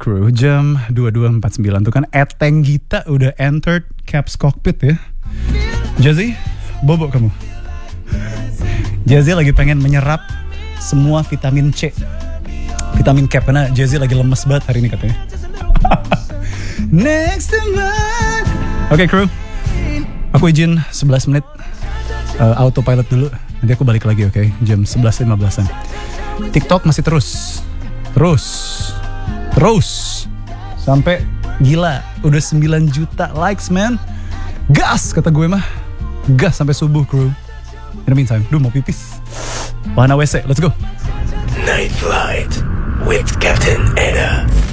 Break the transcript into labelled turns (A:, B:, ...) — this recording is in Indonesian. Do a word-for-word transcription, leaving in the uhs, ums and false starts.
A: crew, jam dua puluh dua empat puluh sembilan tuh kan Eteng Gita udah entered Caps Cockpit ya. Jazzy, bobo kamu. Jazzy lagi pengen menyerap semua vitamin C, vitamin Cap, karena Jazzy lagi lemes banget hari ini katanya. Next time. Oke okay, crew, aku izin sebelas menit uh, autopilot dulu. Nanti aku balik lagi, oke? Okay? Jam sebelas lima belasan. TikTok masih terus, terus, terus sampai gila. Udah sembilan juta likes, man. Gas kata gue mah, gas sampai subuh crew. In the meantime, duh mau pipis. Wahana W C, let's go.
B: Night Flight with Captain Eda.